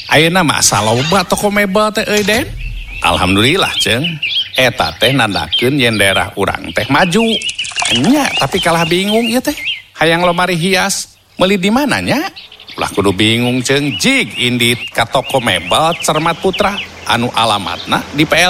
Ayeuna mah asa loba toko mebel teh euy Den. Alhamdulillah Ceng. Eta teh nandakeun yen daerah urang teh maju. Nya, tapi kalah bingung ieu teh. Hayang lomari hias, meuli di mana nya? Ulah kudu bingung Ceng. Jig indit ka toko mebel Cermat Putra anu alamatna di PL